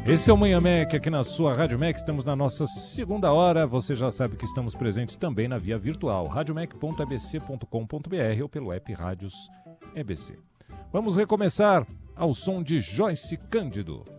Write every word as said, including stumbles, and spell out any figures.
Esse é o Manhã Mac aqui na sua Rádio Mac. Estamos na nossa segunda hora. Você já sabe que estamos presentes também na via virtual, radiomac ponto e b c ponto com ponto b r ou pelo app Rádios E B C. Vamos recomeçar ao som de Joyce Cândido.